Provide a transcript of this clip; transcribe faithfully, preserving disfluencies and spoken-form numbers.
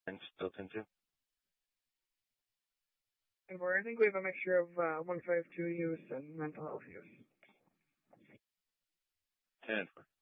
And still ten two. And where I think we have a mixture of uh, one five two use and mental health use. ten four.